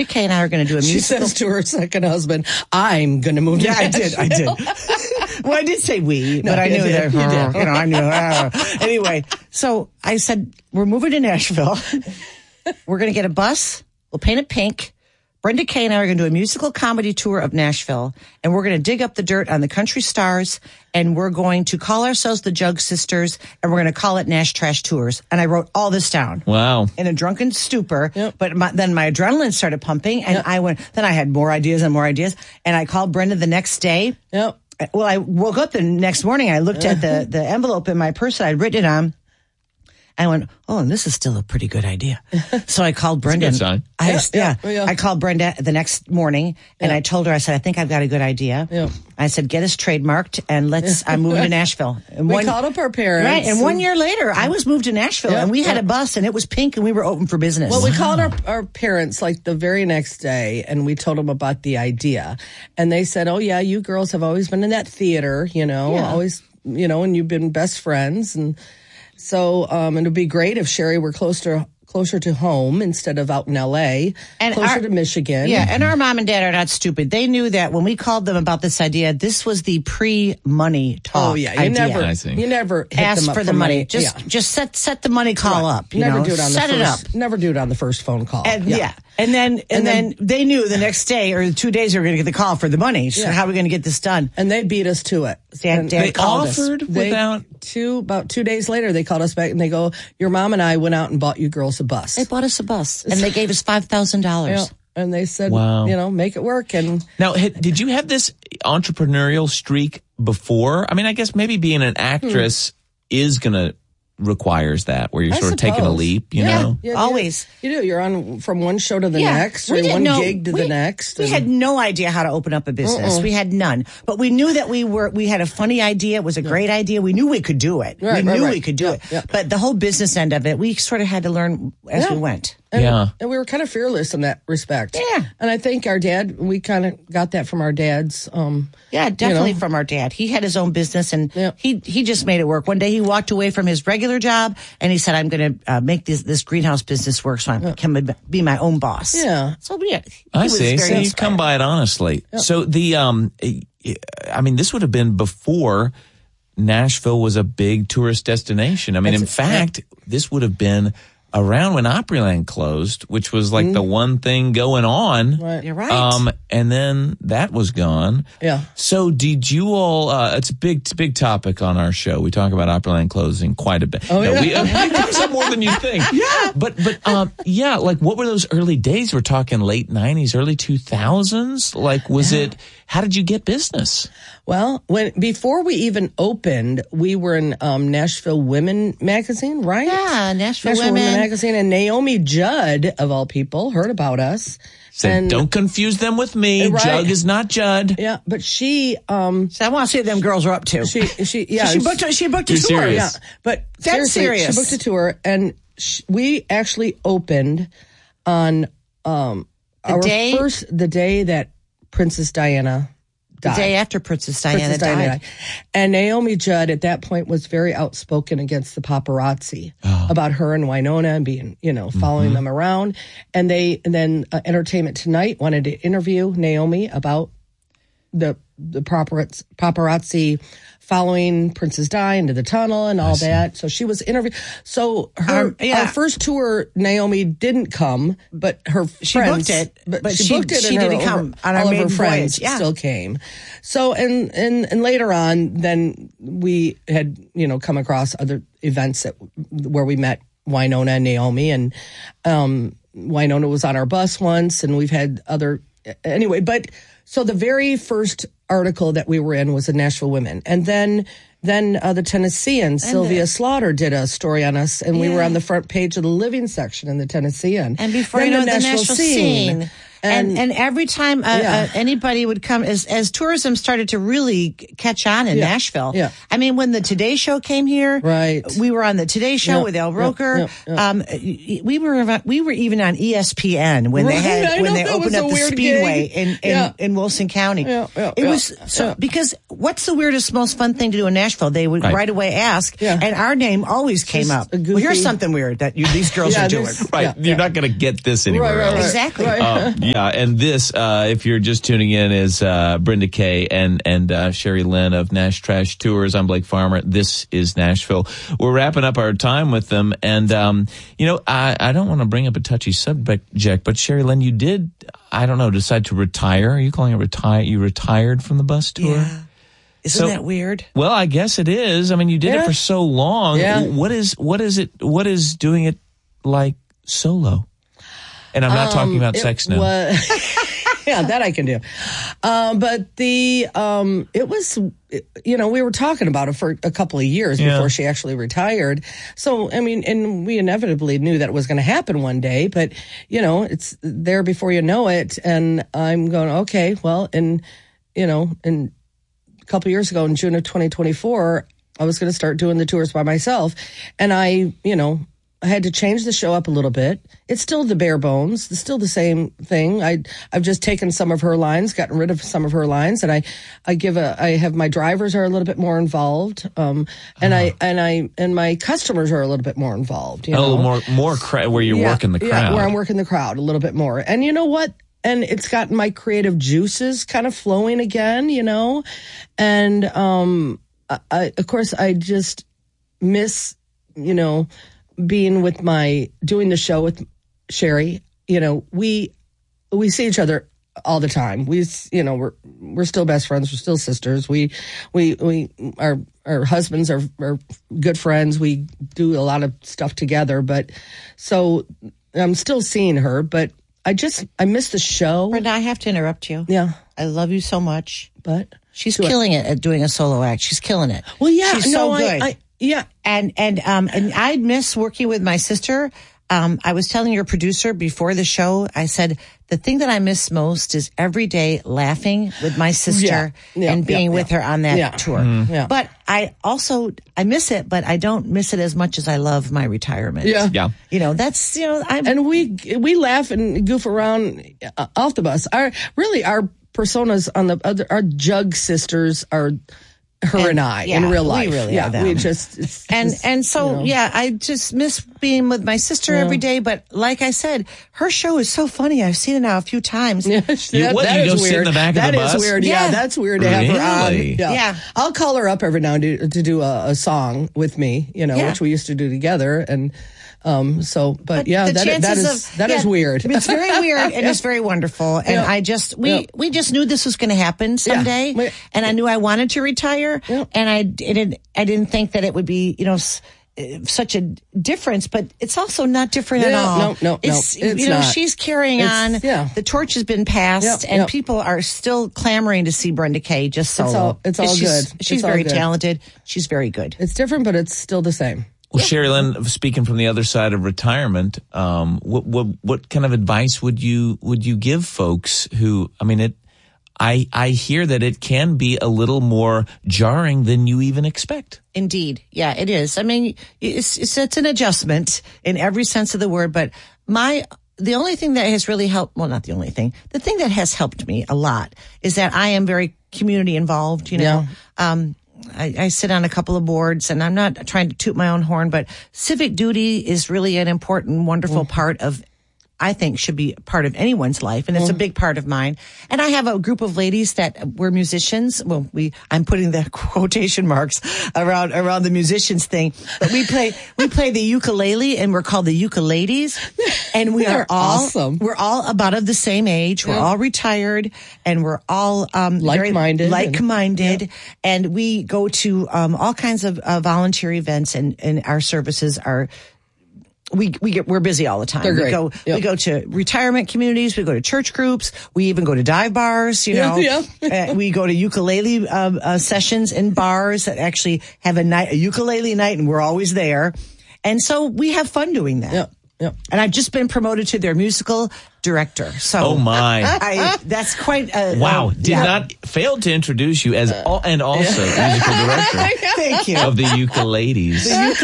Kay and I are going to do a musical. She says to her second husband, I'm going to move to Nashville. I did. Well, I did say we, but I knew that. I knew. Anyway, so I said, we're moving to Nashville. We're going to get a bus. We'll paint it pink. Brenda Kay and I are going to do a musical comedy tour of Nashville, and we're going to dig up the dirt on the country stars, and we're going to call ourselves the Jug Sisters, and we're going to call it Nash Trash Tours. And I wrote all this down. Wow. In a drunken stupor. Yep. But then my adrenaline started pumping, and then I had more ideas and more ideas, and I called Brenda the next day. Yep. Well, I woke up the next morning, I looked at the envelope in my purse that I'd written it on. I went, oh, and this is still a pretty good idea. So I called Brenda. That's a good sign. I called Brenda the next morning, and I told her, I said, I think I've got a good idea. Yeah. I said, get us trademarked, and I'm moving to Nashville. And we called up our parents. Right, and 1 year later, I was moved to Nashville, and we had a bus, and it was pink, and we were open for business. Well, we called our parents like the very next day, and we told them about the idea. And they said, oh, yeah, you girls have always been in that theater, always, and you've been best friends, and so, it would be great if Sherry were closer to home instead of out in L.A., and closer to Michigan. Yeah, and our mom and dad are not stupid. They knew that when we called them about this idea, this was the pre-money talk. Oh, yeah. You never hit ask them up for the money. Just set the money call up. Never do it on set the it first. Up. Never do it on the first phone call. And then they knew the next day or 2 days they were going to get the call for the money. So how are we going to get this done? And they beat us to it. Dad they called offered us. without about 2 days later, they called us back and they go, your mom and I went out and bought you girls a bus. They bought us a bus and they gave us $5,000. Yeah. And they said, wow. Make it work. And now, did you have this entrepreneurial streak before? I mean, I guess maybe being an actress requires that, where you're sort of taking a leap, you know? Yeah, always. You do. You're on from one show to the next, or one gig to the next. We had no idea how to open up a business. We had none. But we knew that we had a funny idea. It was a great idea. We knew we could do it. We knew we could do it. Yeah. But the whole business end of it, we sort of had to learn as we went. And we were kind of fearless in that respect. Yeah. And I think our dad, we kind of got that from our dads. Definitely from our dad. He had his own business and he just made it work. One day he walked away from his regular job and he said, I'm going to make this greenhouse business work so I can be my own boss. Yeah. So, I see. So you come by it honestly. Yeah. So this would have been before Nashville was a big tourist destination. I mean, in fact, this would have been around when Opryland closed, which was like the one thing going on. Right. You're right. And then that was gone. Yeah. So did you all, it's a big topic on our show. We talk about Opryland closing quite a bit. Oh, yeah. It comes up more than you think. Yeah. But like what were those early days? We're talking late 90s, early 2000s. Like, how did you get business? Well, before we even opened, we were in Nashville Women magazine, right? Yeah, Nashville Women magazine, and Naomi Judd, of all people, heard about us. Said, don't confuse them with me. Right. Jug is not Judd. Yeah, but she. So I want to see what them girls are up to. She booked a tour. Yeah, but that's serious. She booked a tour, and we actually opened on the day that Princess Diana died. The day after Princess Diana died. And Naomi Judd at that point was very outspoken against the paparazzi about her and Winona and being, following them around. And then Entertainment Tonight wanted to interview Naomi about the paparazzi following Princess Di into the tunnel and all that. So she was interviewed. So our first tour, Naomi didn't come, but she booked it. But she booked it. She didn't come. All of her friends still came. So and later on, then we had come across other events where we met Winona and Naomi, and Winona was on our bus once, and we've had other anyway. But so the very first article that we were in was in Nashville Women. And then the Tennessean, Sylvia Slaughter, did a story on us, and we were on the front page of the living section in the Tennessean. And before the Nashville scene. And every time anybody would come, as tourism started to really catch on in Nashville. Yeah. I mean, when the Today Show came here, right? We were on the Today Show with El Roker. We were even on ESPN when they opened up the Speedway in Wilson County. It was because what's the weirdest, most fun thing to do in Nashville? They would right away ask, and our name always came up. Well, here's something weird that these girls are doing. Right, you're not going to get this anywhere else. Exactly. Yeah, and this, if you're just tuning in, is Brenda Kay and Sherry Lynn of Nash Trash Tours. I'm Blake Farmer. This is Nashville. We're wrapping up our time with them, and I don't want to bring up a touchy subject, but Sherry Lynn, you did, I don't know, decide to retire. Are you calling it retire? You retired from the bus tour? Yeah. Isn't that weird? Well, I guess it is. I mean, you did it for so long. Yeah. What is doing it like solo? And I'm not talking about sex now. Yeah, that I can do. But it was, we were talking about it for a couple of years before she actually retired. So, I mean, and we inevitably knew that it was going to happen one day, but, it's there before you know it. And I'm going, okay, well, in a couple of years ago, in June of 2024, I was going to start doing the tours by myself. And I had to change the show up a little bit. It's still the bare bones. It's still the same thing. I've just taken some of her lines, gotten rid of some of her lines, and I have my drivers are a little bit more involved, and my customers are a little bit more involved. A little more where you're working the crowd. Yeah, where I'm working the crowd a little bit more. And you know what? And it's gotten my creative juices kind of flowing again, and of course I just miss, being with doing the show with Sherry. We see each other all the time. We're still best friends. We're still sisters. Our husbands are good friends. We do a lot of stuff together, but so I'm still seeing her, but I miss the show. Brenda, I have to interrupt you. Yeah. I love you so much. But she's killing it at doing a solo act. She's killing it. Well, yeah. She's so good. Yeah. And I miss working with my sister. I was telling your producer before the show, I said, the thing that I miss most is every day laughing with my sister and being with her on that tour. Mm-hmm. Yeah. But I miss it, but I don't miss it as much as I love my retirement. Yeah. Yeah. That's, and we laugh and goof around off the bus. Our personas on our Jug sisters are her and I in real life. We really are them. We just I just miss being with my sister every day. But like I said, her show is so funny. I've seen it now a few times. You go sit in the back of the bus? That is weird. Yeah, that's weird to have her on. Yeah. I'll call her up every now and then to do a song with me, which we used to do together. And that is weird. It's very weird and it's very wonderful. And we just knew this was going to happen someday. Yeah. And I knew I wanted to retire. Yeah. And I didn't think that it would be, such a difference, but it's also not different at all. No, it's not. She's carrying on. Yeah. The torch has been passed and people are still clamoring to see Brenda Kay just solo. It's all good. She's very talented. She's very good. It's different, but it's still the same. Well, Sherry Lynn, speaking from the other side of retirement, what kind of advice would you give folks who? I mean, I hear that it can be a little more jarring than you even expect. Indeed, yeah, it is. I mean, it's an adjustment in every sense of the word. But the only thing that has really helped, well, not the only thing, the thing that has helped me a lot is that I am very community involved. I sit on a couple of boards, and I'm not trying to toot my own horn, but civic duty is really an important, wonderful part of, I think, should be part of anyone's life, and it's a big part of mine. And I have a group of ladies that were musicians. Well, I'm putting the quotation marks around the musicians thing, but we play the ukulele, and we're called the Ukuladies, and we are all awesome. We're all about of the same age. We're all retired, and we're all like-minded, and we go to all kinds of volunteer events, and our services are. We're busy all the time. They're great. We go to retirement communities. We go to church groups. We even go to dive bars. We go to ukulele sessions in bars that actually have a ukulele night, and we're always there. And so we have fun doing that. Yeah. And I've just been promoted to their musical director. So, oh my, that's quite a wow! Not failed to introduce you as and also musical director. Thank you. Of the Ukuladies.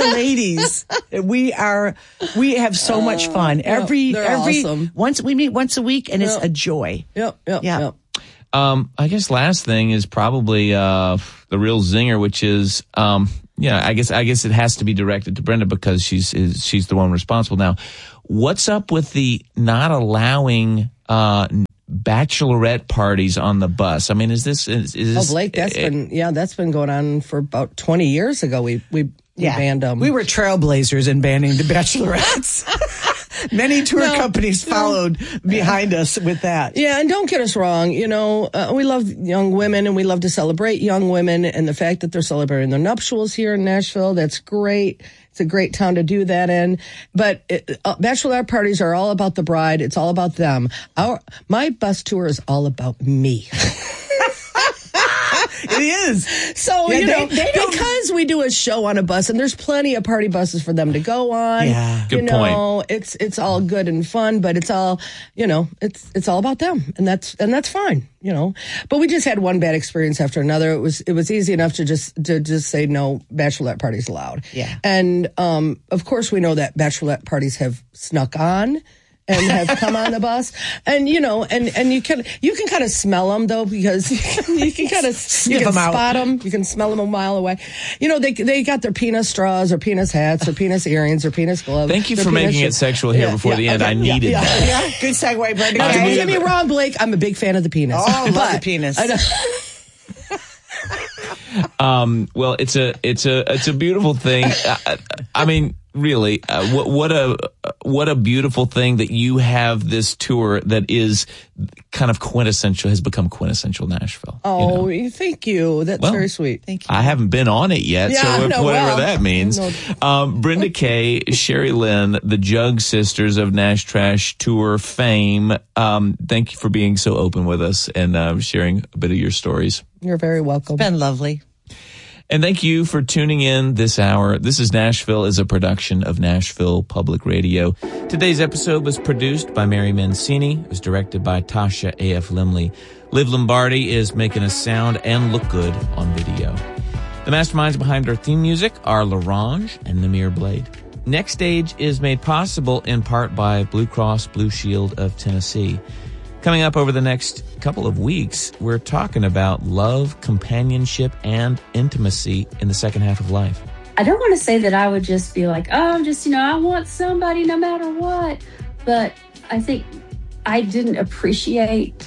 The Ukuladies. We have so much fun. Every awesome. We meet once a week, and it's a joy. Yep. I guess last thing is probably the real zinger, which is I guess it has to be directed to Brenda because she's the one responsible. Now, what's up with the not allowing bachelorette parties on the bus. I mean, is this? Blake, that's been going on for about 20 years ago. We banned them. We were trailblazers in banning the bachelorettes. Many tour companies followed behind us with that. Yeah, and don't get us wrong. We love young women, and we love to celebrate young women, and the fact that they're celebrating their nuptials here in Nashville, that's great. It's a great town to do that in. But bachelorette parties are all about the bride. It's all about them. My bus tour is all about me. It is. So, because we do a show on a bus, and there's plenty of party buses for them to go on. Yeah. Good point. It's all good and fun, but it's all, it's all about them. And that's fine, But we just had one bad experience after another. It was easy enough to just say no, bachelorette parties allowed. Yeah. And, of course we know that bachelorette parties have snuck on and have come on the bus, and you can kind of smell them though, because you can kind of spot them. You can smell them a mile away. They got their penis straws or penis hats or penis earrings or penis gloves. Thank you for making it sexual here before the end. I needed that. Yeah, good segue, Brenda. Don't get me wrong, Blake. I'm a big fan of the penis. Oh, love the penis. I know. Well, it's a beautiful thing. I mean, really, what a beautiful thing that you have this tour that is kind of has become quintessential Nashville. Oh, thank you. That's very sweet. Thank you. I haven't been on it yet, whatever that means. Brenda Kay, Sherry Lynn, the Jug Sisters of Nash Trash Tour fame. Thank you for being so open with us and sharing a bit of your stories. You're very welcome. It's been lovely. And thank you for tuning in this hour. This is Nashville is a production of Nashville Public Radio. Today's episode was produced by Mary Mancini. It was directed by Tasha A.F. Limley. Liv Lombardi is making us sound and look good on video. The masterminds behind our theme music are LaRange and Namir Blade. Next Stage is made possible in part by Blue Cross Blue Shield of Tennessee. Coming up over the next couple of weeks, we're talking about love, companionship, and intimacy in the second half of life. I don't want to say that I would just be like, I'm just, I want somebody no matter what. But I think I didn't appreciate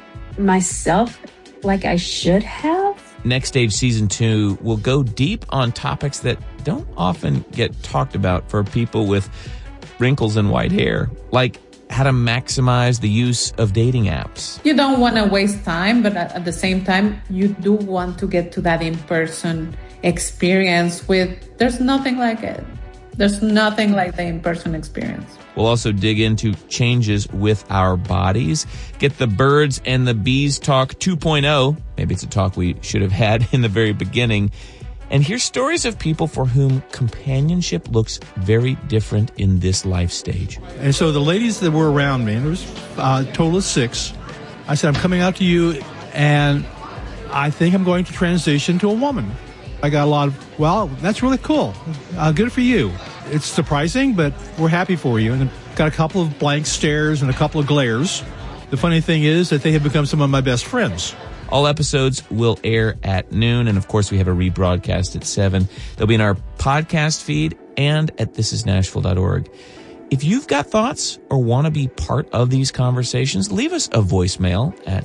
myself like I should have. Next Stage Season 2 will go deep on topics that don't often get talked about for people with wrinkles and white hair, like how to maximize the use of dating apps. You don't want to waste time, but at the same time, you do want to get to that in-person experience there's nothing like it. There's nothing like the in-person experience. We'll also dig into changes with our bodies, get the birds and the bees talk 2.0. Maybe it's a talk we should have had in the very beginning. And hear stories of people for whom companionship looks very different in this life stage. And so the ladies that were around me, and there was a total of 6, I said, I'm coming out to you, and I think I'm going to transition to a woman. I got a lot of, well, that's really cool. Good for you. It's surprising, but we're happy for you. And got a couple of blank stares and a couple of glares. The funny thing is that they have become some of my best friends. All episodes will air at noon, and of course we have a rebroadcast at 7. They'll be in our podcast feed and at thisisnashville.org. If you've got thoughts or want to be part of these conversations, leave us a voicemail at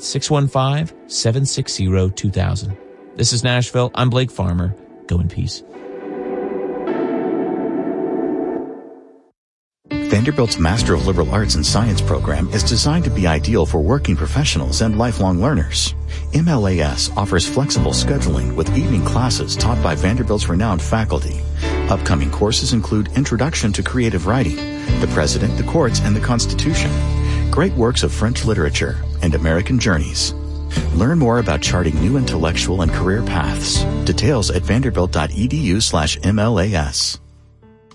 615-760-2000. This is Nashville. I'm Blake Farmer. Go in peace. Vanderbilt's Master of Liberal Arts and Science program is designed to be ideal for working professionals and lifelong learners. MLAS offers flexible scheduling with evening classes taught by Vanderbilt's renowned faculty. Upcoming courses include Introduction to Creative Writing, The President, the Courts, and the Constitution, great works of French literature, and American Journeys. Learn more about charting new intellectual and career paths. Details at vanderbilt.edu/MLAS.